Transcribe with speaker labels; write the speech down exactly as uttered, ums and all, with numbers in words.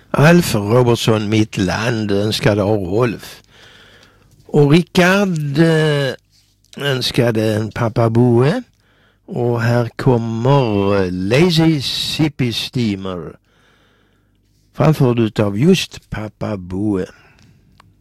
Speaker 1: Alf Robertson, Mitt land önskade Rolf. Och Rickard eh, önskade en pappa Boe. Och här kommer Lazy Sippy Steamer, framförd utav just pappa Boe.